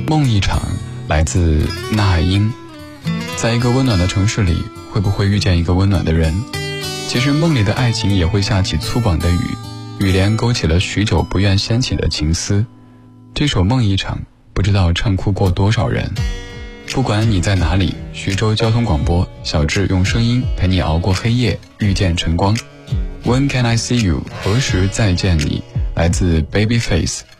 梦一场来自那英。在一个温暖的城市里，会不会遇见一个温暖的人？其实梦里的爱情也会下起粗犷的雨，雨帘勾起了许久不愿掀起的情思。这首梦一场，不知道唱哭过多少人。不管你在哪里，徐州交通广播，小智用声音陪你熬过黑夜，遇见晨光。When can I see you？ 何时再见你？来自 Babyface